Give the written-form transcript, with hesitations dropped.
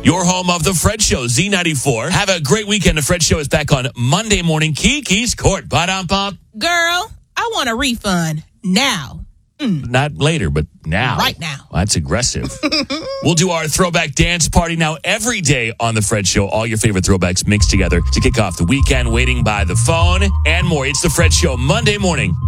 Your home of The Fred Show, Z94. Have a great weekend. The Fred Show is back on Monday morning. Kiki's Court. Ba-dum-bum. Girl, I want a refund now. Not later, but now. Right now. Well, that's aggressive. We'll do our throwback dance party now every day on The Fred Show. All your favorite throwbacks mixed together to kick off the weekend, waiting by the phone, and more. It's The Fred Show Monday morning.